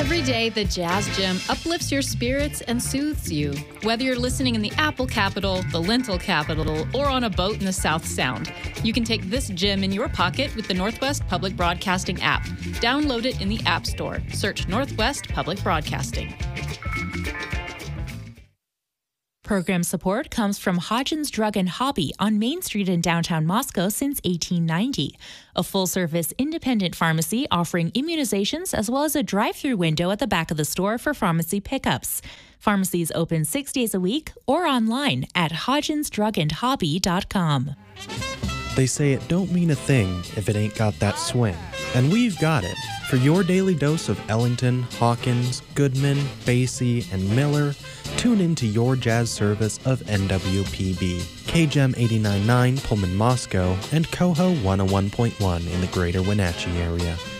Every day, the Jazz Gym uplifts your spirits and soothes you. Whether you're listening in the Apple capital, the Lentil capital, or on a boat in the South Sound, you can take this gym in your pocket with the Northwest Public Broadcasting app. Download it in the App Store. Search Northwest Public Broadcasting. Program support comes from Hodgins Drug and Hobby on Main Street in downtown Moscow since 1890. A full-service independent pharmacy offering immunizations as well as a drive-through window at the back of the store for pharmacy pickups. Pharmacies open 6 days a week or online at hodginsdrugandhobby.com. They say it don't mean a thing if it ain't got that swing. And we've got it. For your daily dose of Ellington, Hawkins, Goodman, Basie, and Miller, tune into your jazz service of NWPB, KGEM 89.9 Pullman, Moscow, and Coho 101.1 in the greater Wenatchee area.